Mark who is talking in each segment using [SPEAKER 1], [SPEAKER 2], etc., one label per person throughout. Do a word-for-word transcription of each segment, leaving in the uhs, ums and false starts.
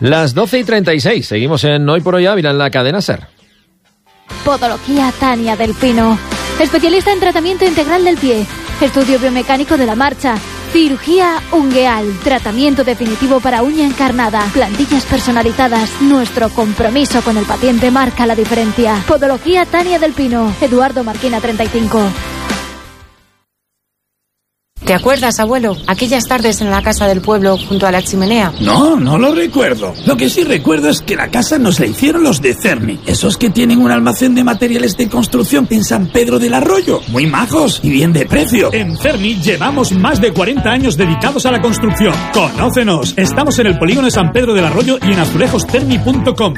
[SPEAKER 1] Las doce y treinta y seis, seguimos en Hoy por Hoy Ávila en la cadena SER.
[SPEAKER 2] Podología Tania del Pino, especialista en tratamiento integral del pie, estudio biomecánico de la marcha, cirugía ungueal, tratamiento definitivo para uña encarnada, plantillas personalizadas. Nuestro compromiso con el paciente marca la diferencia. Podología Tania del Pino, Eduardo Marquina treinta y cinco.
[SPEAKER 3] ¿Te acuerdas, abuelo? Aquellas tardes en la casa del pueblo junto a la chimenea.
[SPEAKER 4] No, no lo recuerdo. Lo que sí recuerdo es que la casa nos la hicieron los de Cerni. Esos que tienen un almacén de materiales de construcción en San Pedro del Arroyo. Muy majos y bien de precio.
[SPEAKER 5] En Cerni llevamos más de cuarenta años dedicados a la construcción. ¡Conócenos! Estamos en el polígono de San Pedro del Arroyo y en azulejos cerni punto com.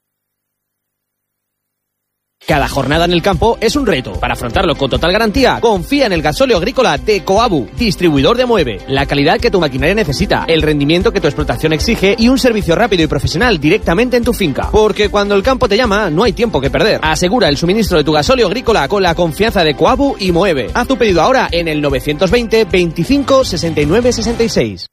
[SPEAKER 6] Cada jornada en el campo es un reto. Para afrontarlo con total garantía, confía en el gasóleo agrícola de Coabu, distribuidor de Moeve. La calidad que tu maquinaria necesita, el rendimiento que tu explotación exige y un servicio rápido y profesional directamente en tu finca. Porque cuando el campo te llama, no hay tiempo que perder. Asegura el suministro de tu gasóleo agrícola con la confianza de Coabu y Moeve. Haz tu pedido ahora en el novecientos veinte, veinticinco, sesenta y nueve, sesenta y seis.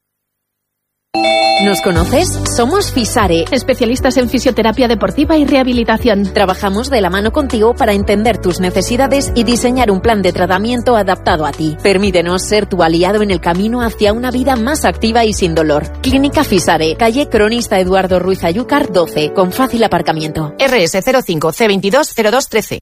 [SPEAKER 7] ¿Nos conoces? Somos Fisare,
[SPEAKER 2] especialistas en fisioterapia deportiva y rehabilitación.
[SPEAKER 7] Trabajamos de la mano contigo para entender tus necesidades y diseñar un plan de tratamiento adaptado a ti. Permítenos ser tu aliado en el camino hacia una vida más activa y sin dolor. Clínica Fisare, calle Cronista Eduardo Ruiz Ayúcar doce, con fácil aparcamiento.
[SPEAKER 3] R S cero cinco C veintidós cero dos trece.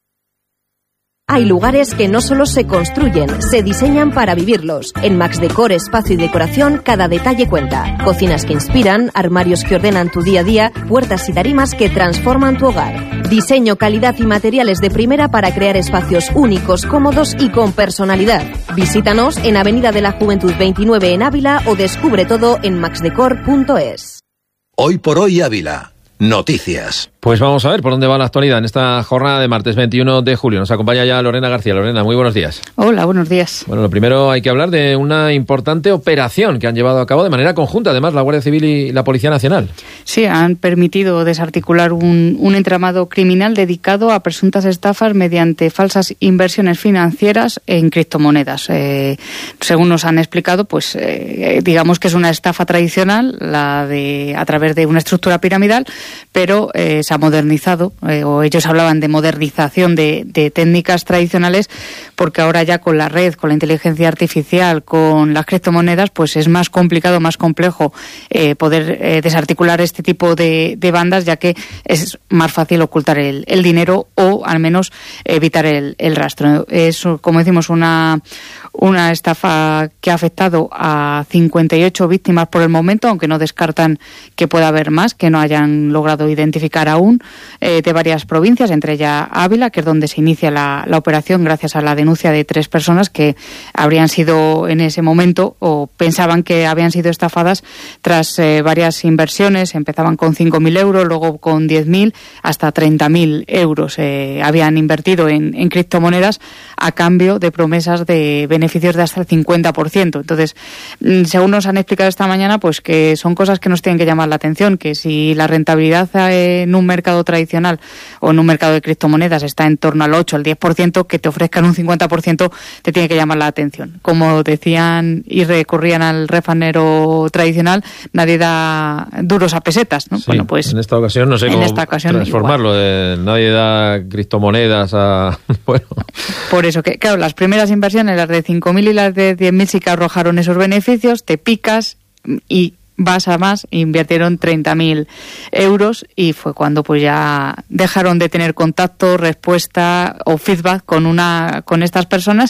[SPEAKER 8] Hay lugares que no solo se construyen, se diseñan para vivirlos. En Max Decor Espacio y Decoración, cada detalle cuenta. Cocinas que inspiran, armarios que ordenan tu día a día, puertas y tarimas que transforman tu hogar. Diseño, calidad y materiales de primera para crear espacios únicos, cómodos y con personalidad. Visítanos en Avenida de la Juventud veintinueve en Ávila o descubre todo en max decor punto es.
[SPEAKER 9] Hoy por Hoy Ávila. Noticias.
[SPEAKER 1] Pues vamos a ver por dónde va la actualidad en esta jornada de martes veintiuno de julio. Nos acompaña ya Lorena García. Lorena, muy buenos días.
[SPEAKER 10] Hola, buenos días.
[SPEAKER 1] Bueno, lo primero hay que hablar de una importante operación que han llevado a cabo de manera conjunta, además, la Guardia Civil y la Policía Nacional.
[SPEAKER 10] Sí, han permitido desarticular un, un entramado criminal dedicado a presuntas estafas mediante falsas inversiones financieras en criptomonedas. Eh, según nos han explicado, pues eh, digamos que es una estafa tradicional, la de a través de una estructura piramidal, pero eh, se ha modernizado, eh, o ellos hablaban de modernización de, de técnicas tradicionales, porque ahora ya con la red, con la inteligencia artificial, con las criptomonedas, pues es más complicado, más complejo eh, poder eh, desarticular este tipo de, de bandas, ya que es más fácil ocultar el, el dinero o al menos evitar el, el rastro. Es, como decimos, una, una estafa que ha afectado a cincuenta y ocho víctimas por el momento, aunque no descartan que pueda haber más, que no hayan logrado identificar aún, eh, de varias provincias, entre ellas Ávila, que es donde se inicia la, la operación gracias a la denuncia de tres personas que habrían sido en ese momento o pensaban que habían sido estafadas tras eh, varias inversiones. Empezaban con cinco mil euros, luego con diez mil, hasta treinta mil euros. Eh, habían invertido en, en criptomonedas a cambio de promesas de beneficios de hasta el cincuenta por ciento. Entonces, según nos han explicado esta mañana, pues que son cosas que nos tienen que llamar la atención, que si la rentabilidad en un mercado tradicional o en un mercado de criptomonedas está en torno al ocho, al diez por ciento, que te ofrezcan un cincuenta por ciento te tiene que llamar la atención. Como decían y recurrían al refanero tradicional, nadie da duros a pesetas, ¿no?
[SPEAKER 1] Sí,
[SPEAKER 10] bueno, pues
[SPEAKER 1] en esta ocasión no sé cómo transformarlo. De, nadie da criptomonedas a... bueno.
[SPEAKER 10] Por eso que, claro, las primeras inversiones, las de cinco mil y las de diez mil sí que arrojaron esos beneficios, te picas y vas a más, invirtieron treinta mil euros y fue cuando pues ya dejaron de tener contacto, respuesta o feedback con una con estas personas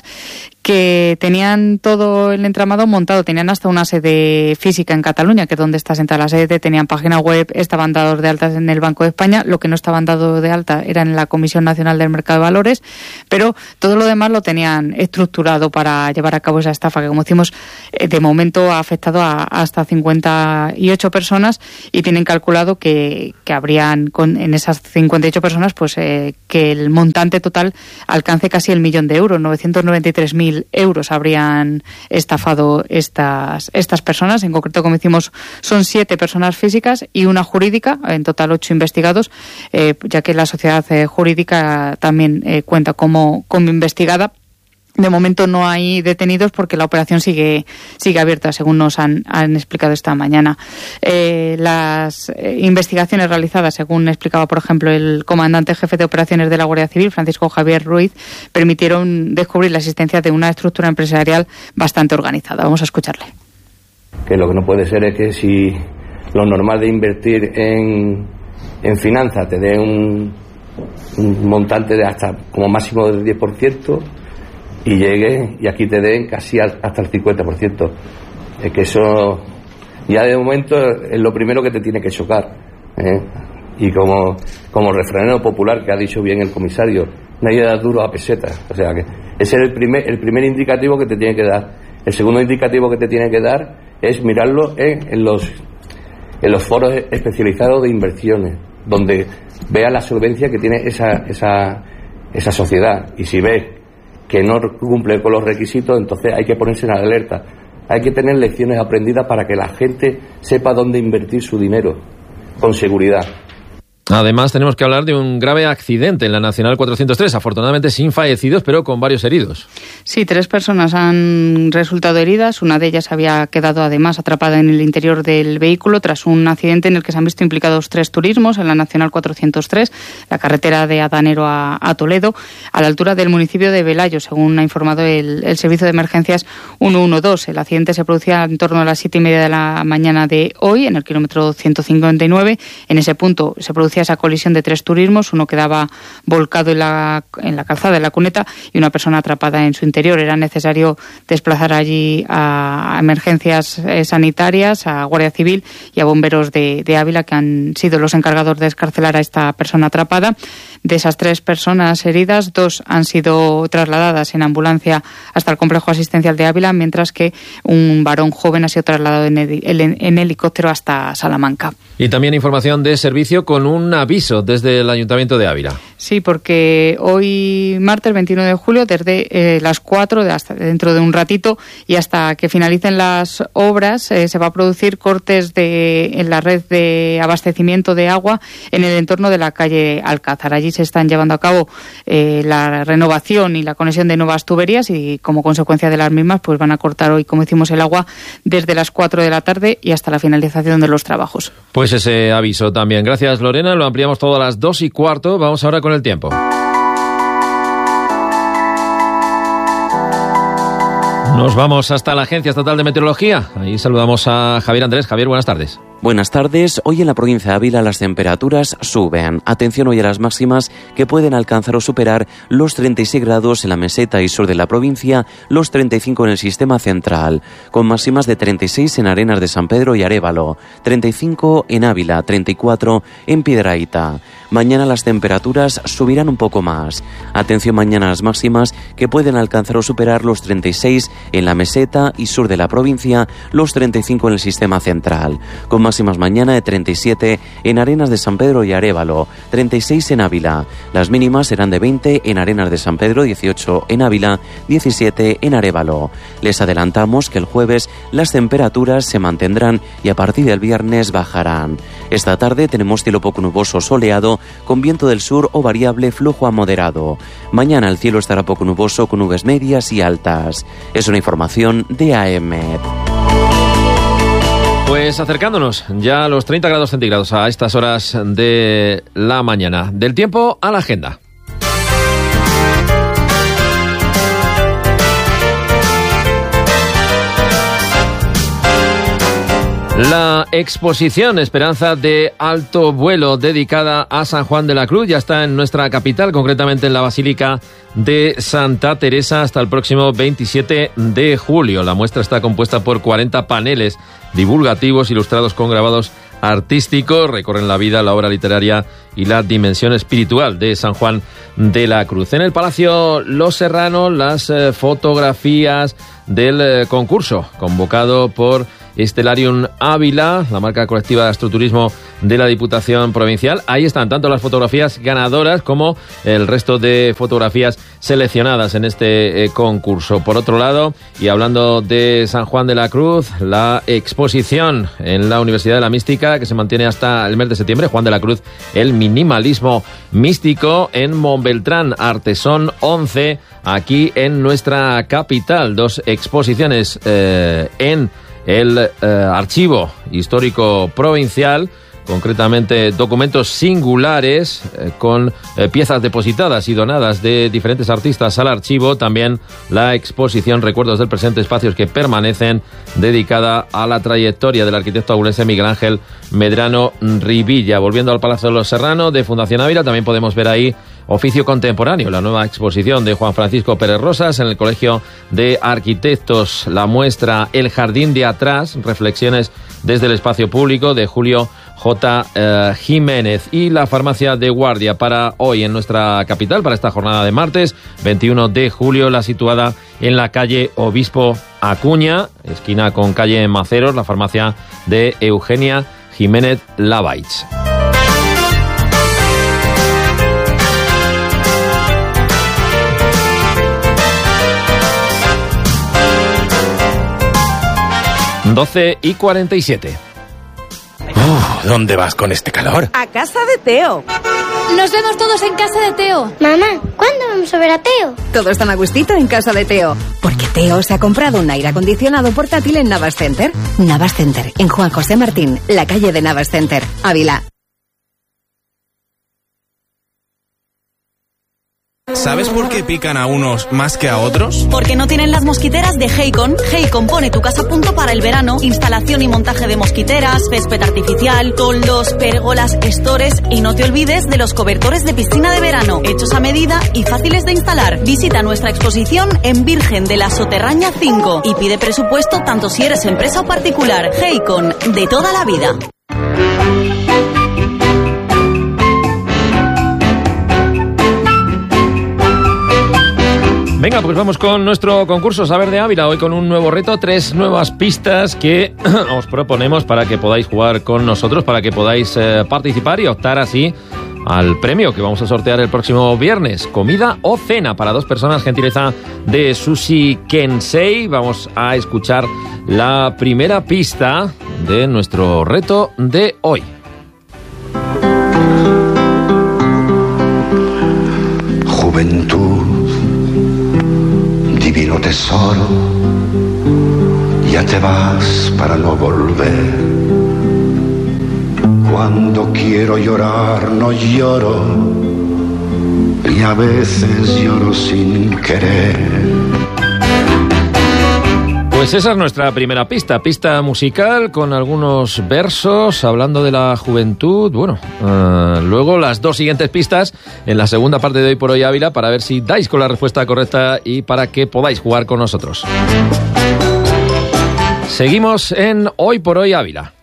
[SPEAKER 10] que tenían todo el entramado montado, tenían hasta una sede física en Cataluña, que es donde está sentada la sede, tenían página web, estaban dados de alta en el Banco de España, lo que no estaban dados de alta era en la Comisión Nacional del Mercado de Valores, pero todo lo demás lo tenían estructurado para llevar a cabo esa estafa, que como decimos, de momento ha afectado a hasta cincuenta y ocho personas y tienen calculado que, que habrían con, en esas cincuenta y ocho personas pues eh, que el montante total alcance casi el millón de euros, novecientos noventa y tres mil euros habrían estafado estas estas personas. En concreto, como decimos, son siete personas físicas y una jurídica, en total ocho investigados, eh, ya que la sociedad eh, jurídica también eh, cuenta como, como investigada. De momento no hay detenidos porque la operación sigue sigue abierta, según nos han, han explicado esta mañana. Eh, las eh, investigaciones realizadas, según explicaba, por ejemplo, el comandante jefe de operaciones de la Guardia Civil, Francisco Javier Ruiz, permitieron descubrir la existencia de una estructura empresarial bastante organizada. Vamos a escucharle.
[SPEAKER 11] Que lo que no puede ser es que si lo normal de invertir en, en finanzas te dé un, un montante de hasta como máximo del diez por ciento y llegue y aquí te den casi hasta el cincuenta por ciento. Es que eso ya de momento es lo primero que te tiene que chocar, ¿eh? Y como, como refranero popular que ha dicho bien el comisario, nadie da duro a pesetas. O sea que ese es el primer, el primer indicativo que te tiene que dar. El segundo indicativo que te tiene que dar es mirarlo en, en los en los foros especializados de inversiones, donde veas la solvencia que tiene esa, esa, esa sociedad. Y si ves que no cumple con los requisitos, entonces hay que ponerse en alerta. Hay que tener lecciones aprendidas para que la gente sepa dónde invertir su dinero, con seguridad.
[SPEAKER 1] Además, tenemos que hablar de un grave accidente en la Nacional cuatrocientos tres, afortunadamente sin fallecidos, pero con varios heridos.
[SPEAKER 10] Sí, tres personas han resultado heridas. Una de ellas había quedado además atrapada en el interior del vehículo tras un accidente en el que se han visto implicados tres turismos en la Nacional cuatrocientos tres, la carretera de Adanero a, a Toledo, a la altura del municipio de Velayo, según ha informado el, el Servicio de Emergencias ciento doce. El accidente se producía en torno a las siete y media de la mañana de hoy, en el kilómetro ciento cincuenta y nueve. En ese punto se producía esa colisión de tres turismos, uno quedaba volcado en la, en la calzada, en la cuneta, y una persona atrapada en su interior. Era necesario desplazar allí a emergencias eh, sanitarias, a Guardia Civil y a bomberos de, de Ávila, que han sido los encargados de excarcelar a esta persona atrapada. De esas tres personas heridas, dos han sido trasladadas en ambulancia hasta el complejo asistencial de Ávila, mientras que un varón joven ha sido trasladado en, el, en, en helicóptero hasta Salamanca.
[SPEAKER 1] Y también información de servicio con un aviso desde el Ayuntamiento de Ávila.
[SPEAKER 10] Sí, porque hoy, martes veintiuno de julio, desde eh, las cuatro, de hasta dentro de un ratito, y hasta que finalicen las obras, eh, se va a producir cortes de, en la red de abastecimiento de agua en el entorno de la calle Alcázar. Allí se están llevando a cabo eh, la renovación y la conexión de nuevas tuberías, y como consecuencia de las mismas pues van a cortar hoy, como decimos, el agua desde las cuatro de la tarde y hasta la finalización de los trabajos.
[SPEAKER 1] Pues ese aviso también. Gracias, Lorena. Lo ampliamos todo a las dos y cuarto. Vamos ahora con el tiempo. Nos vamos hasta la Agencia Estatal de Meteorología. Ahí saludamos a Javier Andrés. Javier, buenas tardes.
[SPEAKER 12] Buenas tardes. Hoy en la provincia de Ávila las temperaturas suben. Atención hoy a las máximas, que pueden alcanzar o superar los treinta y seis grados en la meseta y sur de la provincia, los treinta y cinco en el sistema central, con máximas de treinta y seis en Arenas de San Pedro y Arévalo, treinta y cinco en Ávila, treinta y cuatro en Piedrahita. Mañana las temperaturas subirán un poco más. Atención mañana a las máximas, que pueden alcanzar o superar los treinta y seis en la meseta y sur de la provincia, los treinta y cinco en el sistema central, con máximas mañana de treinta y siete en Arenas de San Pedro y Arévalo, treinta y seis en Ávila. Las mínimas serán de veinte en Arenas de San Pedro, dieciocho en Ávila, diecisiete en Arévalo. Les adelantamos que el jueves las temperaturas se mantendrán y a partir del viernes bajarán. Esta tarde tenemos cielo poco nuboso soleado, con viento del sur o variable flujo a moderado. Mañana el cielo estará poco nuboso con nubes medias y altas. Es una información de A E M E D.
[SPEAKER 1] Pues acercándonos ya a los treinta grados centígrados a estas horas de la mañana. Del tiempo a la agenda. La exposición Esperanza de Alto Vuelo, dedicada a San Juan de la Cruz, ya está en nuestra capital, concretamente en la Basílica de Santa Teresa, hasta el próximo veintisiete de julio. La muestra está compuesta por cuarenta paneles divulgativos ilustrados con grabados artísticos. Recorren la vida, la obra literaria y la dimensión espiritual de San Juan de la Cruz. En el Palacio Los Serranos, las eh, fotografías del eh, concurso convocado por Stellarium Ávila, la marca colectiva de astroturismo de la Diputación Provincial. Ahí están tanto las fotografías ganadoras como el resto de fotografías seleccionadas en este eh, concurso. Por otro lado, y hablando de San Juan de la Cruz, la exposición en la Universidad de la Mística que se mantiene hasta el mes de septiembre, Juan de la Cruz, el minimalismo místico, en Montbeltrán, Artesón once, aquí en nuestra capital. Dos exposiciones eh, en el eh, Archivo Histórico Provincial, concretamente documentos singulares eh, con eh, piezas depositadas y donadas de diferentes artistas al archivo. También la exposición Recuerdos del Presente, espacios que permanecen, dedicada a la trayectoria del arquitecto abulense Miguel Ángel Medrano Rivilla. Volviendo al Palacio de los Serrano de Fundación Ávila, también podemos ver ahí Oficio Contemporáneo, la nueva exposición de Juan Francisco Pérez Rosas en el Colegio de Arquitectos. La muestra El Jardín de Atrás, reflexiones desde el espacio público, de Julio J. Eh, Jiménez. Y la Farmacia de Guardia para hoy en nuestra capital, para esta jornada de martes veintiuno de julio, la situada en la calle Obispo Acuña, esquina con calle Maceros, la farmacia de Eugenia Jiménez Lavaich. doce y cuarenta y siete.
[SPEAKER 13] Uh, ¿Dónde vas con este calor?
[SPEAKER 14] A casa de Teo.
[SPEAKER 2] Nos vemos todos en casa de Teo.
[SPEAKER 15] Mamá, ¿cuándo vamos a ver a Teo?
[SPEAKER 14] Todo está a gustito en casa de Teo. Porque Teo se ha comprado un aire acondicionado portátil en Navas Center. Navas Center, en Juan José Martín, la calle de Navas Center, Ávila.
[SPEAKER 13] ¿Sabes por qué pican a unos más que a otros?
[SPEAKER 16] Porque no tienen las mosquiteras de Heicon. Heicon pone tu casa a punto para el verano. Instalación y montaje de mosquiteras, césped artificial, toldos, pérgolas, estores y no te olvides de los cobertores de piscina de verano, hechos a medida y fáciles de instalar. Visita nuestra exposición en Virgen de la Soterraña cinco y pide presupuesto tanto si eres empresa o particular. Heicon, de toda la vida.
[SPEAKER 1] Venga, pues vamos con nuestro concurso Saber de Ávila, hoy con un nuevo reto, tres nuevas pistas que os proponemos para que podáis jugar con nosotros, para que podáis eh, participar y optar así al premio que vamos a sortear el próximo viernes, comida o cena para dos personas, gentileza de Sushi Kensei. Vamos a escuchar la primera pista de nuestro reto de hoy.
[SPEAKER 17] Juventud, divino tesoro, ya te vas para no volver. Cuando quiero llorar no lloro, y a veces lloro sin querer.
[SPEAKER 1] Pues esa es nuestra primera pista, pista musical con algunos versos hablando de la juventud. Bueno, uh, luego las dos siguientes pistas en la segunda parte de Hoy por Hoy Ávila, para ver si dais con la respuesta correcta y para que podáis jugar con nosotros. Seguimos en Hoy por Hoy Ávila.